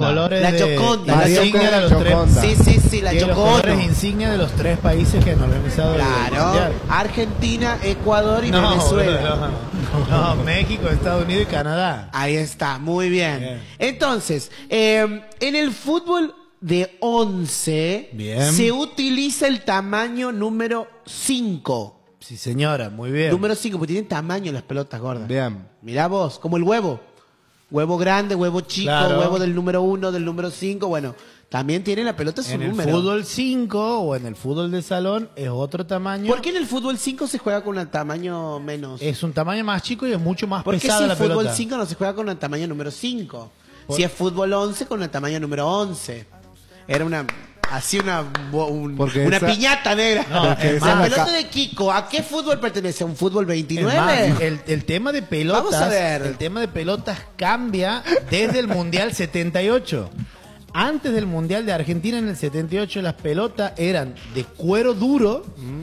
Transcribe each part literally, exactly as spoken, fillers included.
colores la de, Gioconda, la la insignia de los Gioconda. tres. Sí, sí, sí, la Tiene los Gioconda. colores insignia de los tres países que han organizado el Claro, mundial. Argentina, Ecuador y No, Venezuela. No, no, México, Estados Unidos y Canadá. Ahí está, muy bien. Bien. Entonces, eh, en el fútbol de once Bien. se utiliza el tamaño número cinco. Sí, señora, muy bien. Número cinco, porque tienen tamaño las pelotas gordas. Bien. Mirá vos, como el huevo. Huevo grande, huevo chico, Claro. huevo del número uno, del número cinco. Bueno, también tiene la pelota su En el número. fútbol cinco o en el fútbol de salón es otro tamaño. ¿Por qué en el fútbol cinco se juega con un tamaño menos? Es un tamaño más chico y es mucho más ¿Por qué si pesada el la fútbol pelota. cinco no se juega con el tamaño número cinco? Por- Si es fútbol once con el tamaño número once. Era una... Así una, un- Porque una esa- piñata negra. No, Porque es esa La es la pelota ca- de Kiko, ¿a qué fútbol pertenece? ¿A un fútbol Es veintinueve? más, el, el tema de pelotas, Vamos a ver. el tema de pelotas cambia desde el Mundial setenta y ocho. Antes del Mundial de Argentina en el setenta y ocho las pelotas eran de cuero duro,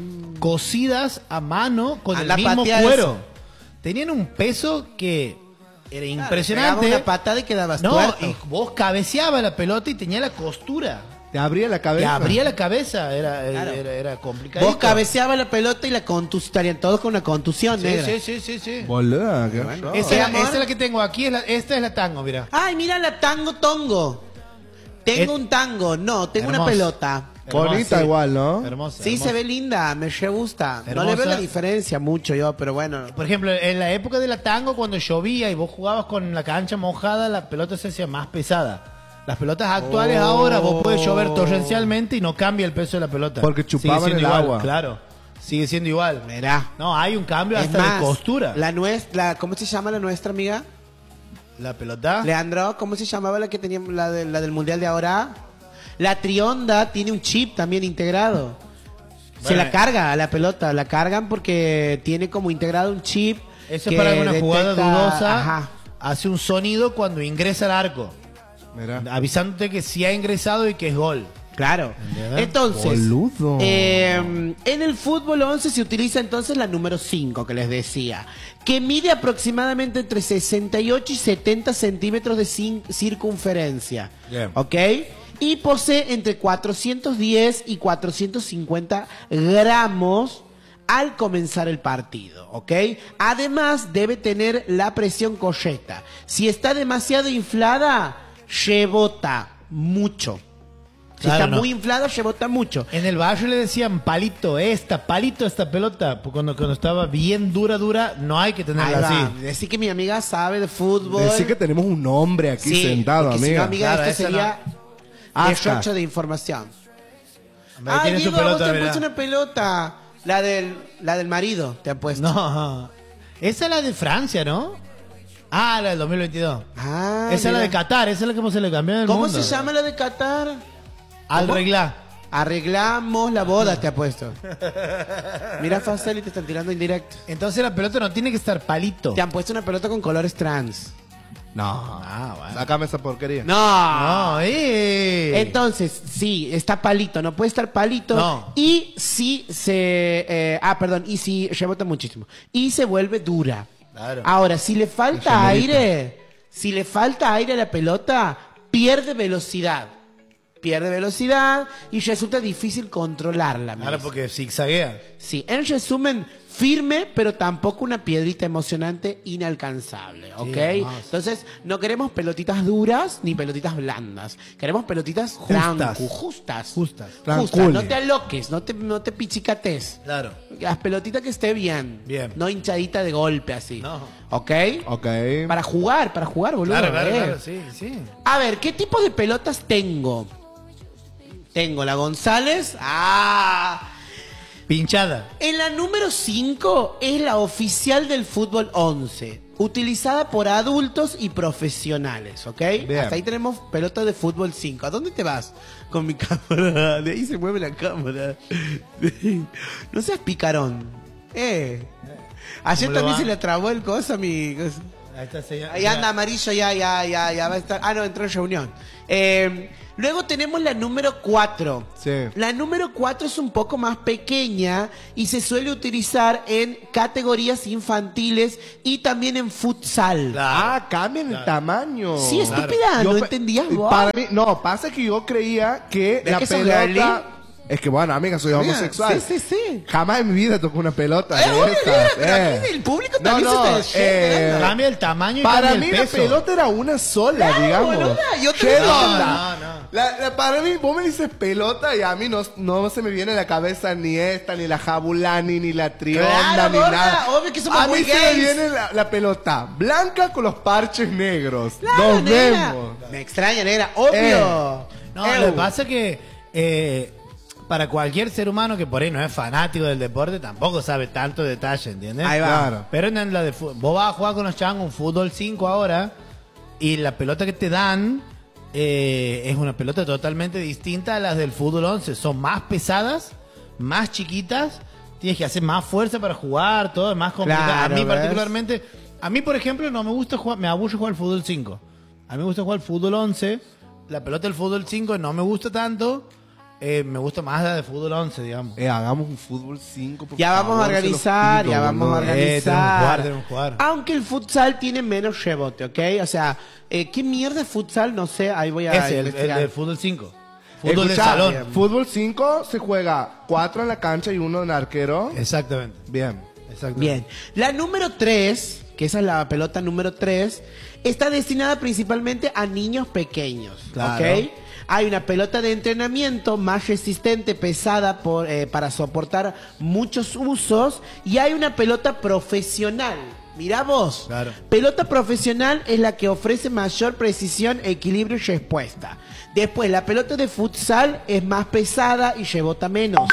cosidas a mano con Anda, el mismo patea cuero. eso. Tenían un peso que era Claro, impresionante. pegaba una patada y quedabas no, tuerto. y vos cabeceabas la pelota y tenía la costura. Te abría la Te cabeza. abría la cabeza, era, Claro. era, era complicado. Vos cabeceabas la pelota y la contus estarían todos con una contusión Sí, negra. sí, sí, sí, sí. Boluda, qué show. Esa, es la, amor. esa es la que tengo aquí, es la- esta es la tango, mira. Ay, mira la tango tongo. Tengo Et- un tango, no, tengo una Hermosa. pelota. Bonita sí. igual, ¿no? Hermosa. Sí, hermosa. se ve linda, me re gusta. No le Hermosa. veo la diferencia mucho yo, pero bueno. Por ejemplo, en la época de la tango, cuando llovía y vos jugabas con la cancha mojada, la pelota se hacía más pesada. Las pelotas actuales Oh. ahora, vos podés llover torrencialmente y no cambia el peso de la pelota. Porque chupaban Sigue siendo el igual, agua. Claro, sigue siendo igual. Mirá. No, hay un cambio Es hasta más, de costura. La, La nuestra, ¿cómo se llama la nuestra amiga? pelota. Leandro, ¿cómo se llamaba la que teníamos, la, de- la del mundial de ahora? La Trionda tiene un chip también integrado. Se Bueno, la carga a la pelota, la cargan porque tiene como integrado un chip. Eso que es para alguna jugada detecta- dudosa. Ajá. Hace un sonido cuando ingresa al arco, Mira. avisándote que sí ha ingresado y que es gol. Claro. ¿Entendés? Entonces, Boludo. eh, en el fútbol once se utiliza entonces la número cinco que les decía, que mide aproximadamente entre sesenta y ocho y setenta centímetros de cin- circunferencia. Bien. ¿Ok? Y posee entre cuatrocientos diez y cuatrocientos cincuenta gramos al comenzar el partido, ¿ok? Además debe tener la presión correcta. Si está demasiado inflada, rebota mucho. Si Claro, está no. muy inflada, rebota mucho. En el barrio le decían palito esta, palito esta pelota. Porque Cuando, cuando estaba bien dura, dura, no hay que Ahí tenerla va. así. Decir que mi amiga sabe de fútbol. Decir que tenemos un hombre aquí Sí, sentado, porque si amiga. no, amiga, Claro, esto esa sería Asca. derroche de información. Ahí Ay, tiene su Diego, vos pelota, te han mirá. puesto una pelota. La del, la del marido te han puesto. No, esa es la de Francia, ¿no? Ah, la del dos mil veintidós. Ah, esa es la mira. de Qatar, esa es la que se le cambió en el ¿Cómo mundo. se llama la de Qatar? Al ¿Cómo? regla. Arreglamos la boda, te ha puesto. Mira, Facel, y te están tirando indirecto. Entonces la pelota no tiene que estar palito. Te han puesto una pelota con colores trans. No. Ah, bueno. Sácame esa porquería. No. No, eh. Entonces, sí, está palito, no puede estar palito. No. Y si se. eh, ah, perdón, y si rebota muchísimo. Y se vuelve dura. Claro. Ahora, si le falta Eso aire, si le falta aire a la pelota, pierde velocidad. Pierde velocidad y resulta difícil controlarla. me Ahora dice. porque zigzaguea. Sí, en resumen, firme, pero tampoco una piedrita emocionante inalcanzable, ¿ok? hermoso. Entonces, no queremos pelotitas duras ni pelotitas blandas. Queremos pelotitas Justas. trancu, justas. Justas. Justas. No te aloques, no te, no te pichicates. Claro. Las pelotitas que esté bien. Bien. No hinchadita de golpe así. No. ¿Ok? Ok. Para jugar, para jugar, boludo. Claro, claro, eh. claro, sí, sí. A ver, ¿qué tipo de pelotas tengo? Tengo la González. Ah. Pinchada. En la número cinco es la oficial del fútbol once, utilizada por adultos y profesionales, ¿ok? Bien. Hasta ahí tenemos pelota de fútbol cinco. ¿A dónde te vas con mi cámara? De ahí se mueve la cámara. No seas picarón. Eh. Ayer ¿Cómo le también va? se le trabó el coso a mi... Ahí está, señor. Ahí anda amarillo, ya, ya, ya, ya va a estar. Ah, no, entró en reunión. Eh, luego tenemos la número cuatro. Sí. La número cuatro es un poco más pequeña y se suele utilizar en categorías infantiles y también en futsal. Claro. Ah, cambian el tamaño. Sí, estúpida, Yo ¿no pe- entendías vos? Para mí, no, pasa que yo creía que ¿Ves la que sos pelota... girly? Es que bueno, amiga, soy Amiga, homosexual. sí, sí, sí. Jamás en mi vida tocó una pelota. Eh, de obvio, estas, mira, pero eh. aquí el público No, también no, se está eh, llenando. Cambia el tamaño y Para cambia mí el la peso. pelota era una sola, Claro, digamos. boluda, yo te ¿Qué digo. onda? No, no. La- la- para mí, vos me dices pelota y a mí no, no se me viene a la cabeza ni esta, ni la jabulani, ni la trionda, Claro, ni gorda, nada. obvio que somos a mí muy se me gays. viene la, la pelota blanca con los parches negros. Claro, Nos negra. vemos. Me extraña, negra, obvio. No, Eu. lo que pasa es que eh, para cualquier ser humano que por ahí no es fanático del deporte, tampoco sabe tanto detalle, ¿entiendes? Ahí va. Claro. Pero en la de fu- vos vas a jugar con los changos un fútbol cinco ahora y la pelota que te dan eh, es una pelota totalmente distinta a las del fútbol once. Son más pesadas, más chiquitas, tienes que hacer más fuerza para jugar, todo es más complicado. Claro, a mí ¿ves? particularmente, a mí por ejemplo no me gusta jugar, me aburre jugar al fútbol cinco. A mí me gusta jugar al fútbol once. La pelota del fútbol cinco no me gusta tanto. Eh, me gusta más la de fútbol once, digamos. Eh, hagamos un fútbol cinco. por Ya vamos a favor, se los organizar, pido, ya vamos a boludo. Eh, tenemos que organizar. jugar, tenemos que jugar. Aunque el futsal tiene menos rebote, ¿ok? O sea, eh, ¿qué mierda es futsal? No sé, ahí voy a Ese, el, el investigar. del fútbol cinco. Fútbol de Escuchá, salón. bien. Fútbol cinco se juega cuatro en la cancha y uno en arquero. Exactamente. Bien. Exactamente. Bien. La número tres, que esa es la pelota número tres, está destinada principalmente a niños pequeños, Claro. ¿ok? Hay una pelota de entrenamiento más resistente, pesada por, eh, para soportar muchos usos, y hay una pelota profesional. Mirá vos. Claro. Pelota profesional es la que ofrece mayor precisión, equilibrio y respuesta. Después, la pelota de futsal es más pesada y rebota menos.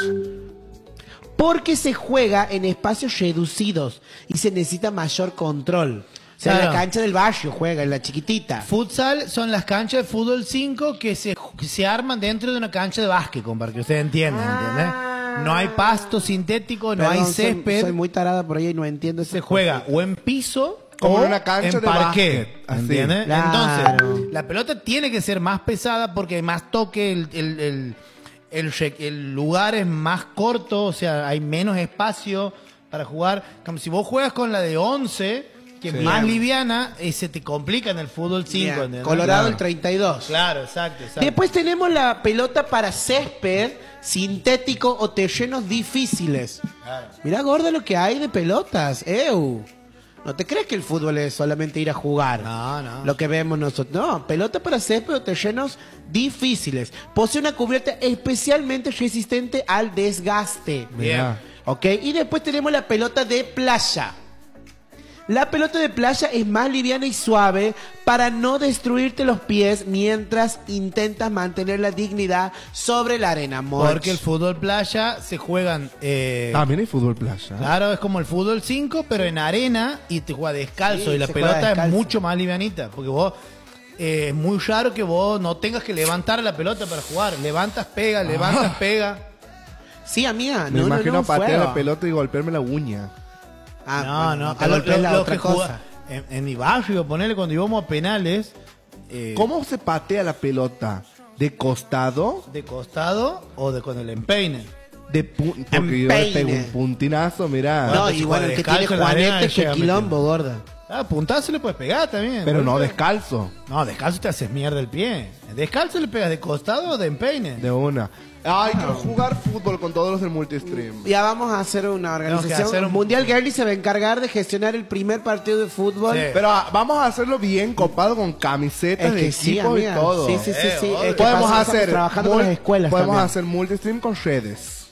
Porque se juega en espacios reducidos y se necesita mayor control. O sea, en Claro. la cancha del barrio juega, en la chiquitita. Futsal son las canchas de fútbol cinco que se, que se arman dentro de una cancha de básquet, con- para que ustedes entiendan, ¿entiendes? No hay pasto sintético, no Perdón, hay soy- césped. Soy, muy tarada por ahí y no entiendo ese Se juega o en piso Como o en una cancha en de parqué, básquet, así. ¿entiendes? Claro. Entonces, la pelota tiene que ser más pesada porque hay más toque, el, el, el, el re- el lugar es más corto, o sea, hay menos espacio para jugar. Como si vos juegas con la de once, que es Sí. más liviana, y se te complica en el fútbol cinco. Bien, ¿entendés? Colorado Claro. el treinta y dos. Claro, exacto, exacto. Después tenemos la pelota para césped, sintético o terrenos difíciles. Claro. Mirá, gordo, lo que hay de pelotas. ¡Ew! ¿No te crees que el fútbol es solamente ir a jugar? No, no. Lo que vemos nosotros. No, pelota para césped o terrenos difíciles. Posee una cubierta especialmente resistente al desgaste. Bien. ¿Ok? Y después tenemos la pelota de playa. La pelota de playa es más liviana y suave para no destruirte los pies mientras intentas mantener la dignidad sobre la arena, Moch. Porque el fútbol playa se juegan... eh, También hay fútbol playa. Claro, es como el fútbol cinco, pero en arena y te juega descalzo. Sí, y la se juega pelota es descalzo. mucho más livianita. Porque vos, eh, es muy raro que vos no tengas que levantar la pelota para jugar. Levantas, pega, levantas, pega. Sí, amiga. Me no, imagino no, no, patear fuera. la pelota y golpearme la uña. Ah, no, bueno, no. te A lo- golpees lo- la lo otra que cosa. juega- en, en mi barrio, ponerle cuando íbamos a penales, eh, ¿Cómo se patea la pelota? ¿De costado? de costado o de con el empeine. De pu- porque yo le pego Empeine. un puntinazo, mirá. No, Bueno, pues, igual si el que juega tiene descalzo en la arena, Juanete, que llega quilombo, gorda. Ah, puntazo le puedes pegar también. Pero no Golpe. descalzo. No, descalzo te haces mierda el pie. Descalzo le pegas de costado o de empeine. De una. Ay, quiero jugar fútbol con todos los del multistream. Ya vamos a hacer una Tenemos que organización. hacer un- Mundial Girly se va a encargar de gestionar el primer partido de fútbol. Sí. Pero ah, vamos a hacerlo bien copado con camisetas Es de que sí, equipos y amiga. todo. Sí, sí, sí, Eh, sí. obvio. Es que Podemos pasa- estamos hacer trabajando mul- con las escuelas Podemos también. hacer multistream con redes.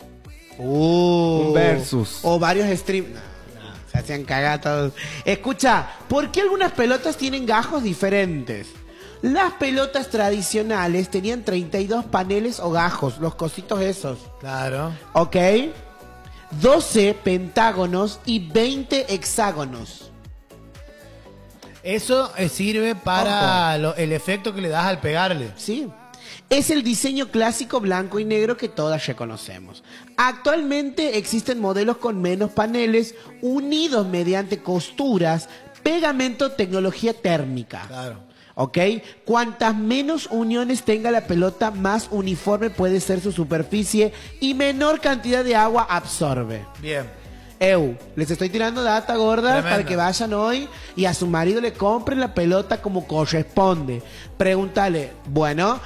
Uh, Un versus. O varios streams. No, no, se hacían cagar todos. Escucha, ¿por qué algunas pelotas tienen gajos diferentes? Las pelotas tradicionales tenían treinta y dos paneles o gajos, los cositos esos. Claro. ¿Ok? doce pentágonos y veinte hexágonos. Eso eh, sirve para lo- el efecto que le das al pegarle. Sí. Es el diseño clásico blanco y negro que todas reconocemos. Actualmente existen modelos con menos paneles unidos mediante costuras, Pegamento, tecnología térmica. Claro. ¿Ok? Cuantas menos uniones tenga la pelota, más uniforme puede ser su superficie y menor cantidad de agua absorbe. Bien. Eu, les estoy tirando data gorda Tremendo. para que vayan hoy y a su marido le compren la pelota como corresponde. Pregúntale, bueno,